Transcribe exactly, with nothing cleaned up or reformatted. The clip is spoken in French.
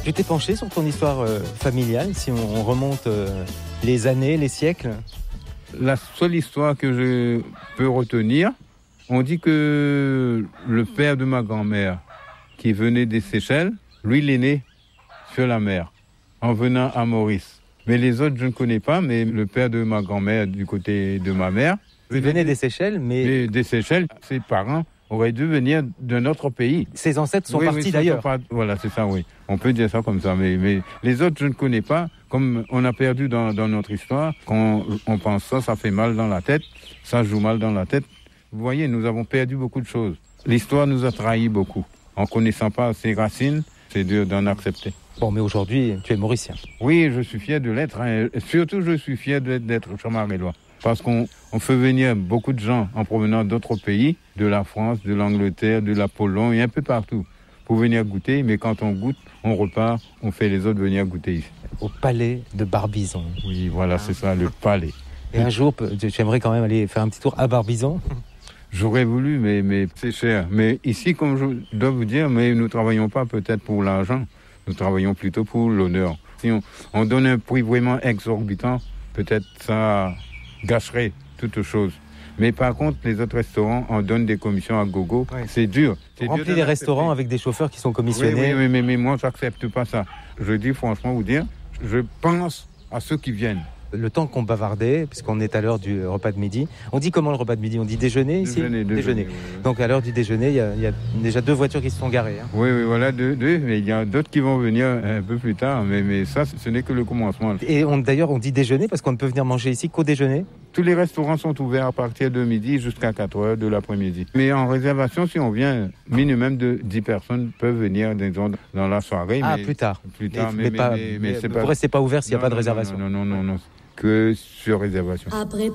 Tu t'es penché sur ton histoire euh, familiale, si on, on remonte euh, les années, les siècles? La seule histoire que je peux retenir, on dit que le père de ma grand-mère, qui venait des Seychelles, lui, il est né sur la mer, en venant à Maurice. Mais les autres, je ne connais pas, mais le père de ma grand-mère, du côté de ma mère... Il venait des Seychelles, mais... Des, des Seychelles, ses parents auraient dû venir d'un autre pays. Ses ancêtres sont oui, partis oui, d'ailleurs. Pas... Voilà, c'est ça, oui. On peut dire ça comme ça, mais, mais les autres, je ne connais pas. Comme on a perdu dans, dans notre histoire, quand on pense ça, ça fait mal dans la tête, ça joue mal dans la tête. Vous voyez, nous avons perdu beaucoup de choses. L'histoire nous a trahis beaucoup. En ne connaissant pas ses racines, c'est dur d'en accepter. Bon, mais aujourd'hui, tu es mauricien. Oui, je suis fier de l'être. Hein. Surtout, je suis fier d'être chamarélois. Parce qu'on on fait venir beaucoup de gens en provenant d'autres pays, de la France, de l'Angleterre, de la Pologne et un peu partout, pour venir goûter. Mais quand on goûte, on repart, on fait les autres venir goûter ici. Au palais de Barbizon. Oui, voilà, ah. c'est ça, le palais. Et un jour, tu aimerais quand même aller faire un petit tour à Barbizon? J'aurais voulu, mais, mais c'est cher. Mais ici, comme je dois vous dire, mais nous ne travaillons pas peut-être pour l'argent. Nous travaillons plutôt pour l'honneur. Si on, on donne un prix vraiment exorbitant, peut-être ça gâcherait toute chose. Mais par contre, les autres restaurants en donnent des commissions à gogo. Ouais. C'est dur. On remplit les restaurants avec des chauffeurs qui sont commissionnés. Oui, oui, oui mais, mais moi, je n'accepte pas ça. Je dis franchement vous dire, je pense à ceux qui viennent. Le temps qu'on bavardait, puisqu'on est à l'heure du repas de midi, on dit comment le repas de midi? On dit déjeuner ici? Déjeuner, déjeuner. déjeuner. Oui, oui. Donc à l'heure du déjeuner, il y, y a déjà deux voitures qui se sont garées. Hein. Oui, oui, voilà, deux, deux, mais il y a d'autres qui vont venir un peu plus tard, mais, mais ça, ce n'est que le commencement. Et on, d'ailleurs, on dit déjeuner parce qu'on ne peut venir manger ici qu'au déjeuner? Tous les restaurants sont ouverts à partir de midi jusqu'à quatre heures de l'après-midi. Mais en réservation, si on vient, minimum de dix personnes peuvent venir dans la soirée. Ah, mais, plus tard. Plus tard, mais, mais, mais, pas, mais, mais, mais c'est c'est pas... pas... c'est pas ouvert s'il n'y a non, pas de non, réservation. Non, non, non, non, non. Que sur réservation. Après